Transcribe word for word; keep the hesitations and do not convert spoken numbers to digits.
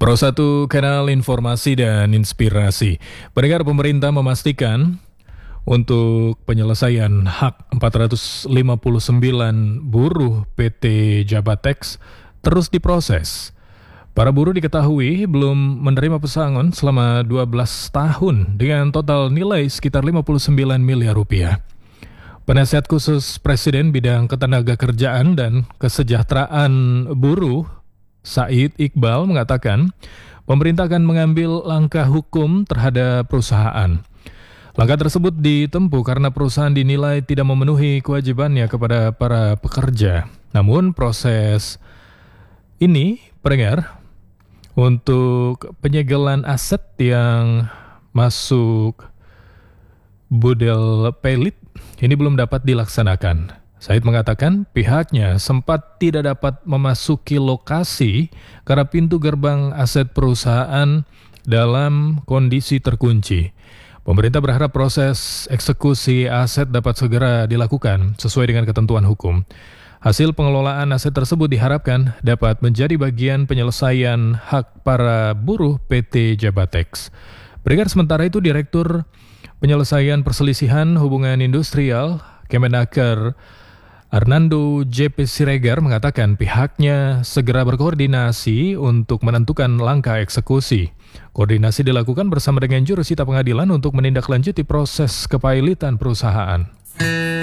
Pro satu Kanal Informasi dan Inspirasi. Pendengar, pemerintah memastikan untuk penyelesaian hak empat ratus lima puluh sembilan buruh P T Jabatex terus diproses. Para buruh diketahui belum menerima pesangon selama dua belas tahun dengan total nilai sekitar lima puluh sembilan miliar rupiah. Penasihat khusus Presiden bidang ketenagakerjaan dan kesejahteraan buruh Said Iqbal mengatakan pemerintah akan mengambil langkah hukum terhadap perusahaan. Langkah tersebut ditempuh karena perusahaan dinilai tidak memenuhi kewajibannya kepada para pekerja. Namun proses ini, pendengar, untuk penyegelan aset yang masuk Budel Pelit ini belum dapat dilaksanakan. Said mengatakan pihaknya sempat tidak dapat memasuki lokasi karena pintu gerbang aset perusahaan dalam kondisi terkunci. Pemerintah berharap proses eksekusi aset dapat segera dilakukan sesuai dengan ketentuan hukum. Hasil pengelolaan aset tersebut diharapkan dapat menjadi bagian penyelesaian hak para buruh P T Jabatex. Pendengar, sementara itu Direktur Penyelesaian Perselisihan Hubungan Industrial Kemenaker Arnando J P Siregar mengatakan pihaknya segera berkoordinasi untuk menentukan langkah eksekusi. Koordinasi dilakukan bersama dengan jurusita pengadilan untuk menindaklanjuti proses kepailitan perusahaan.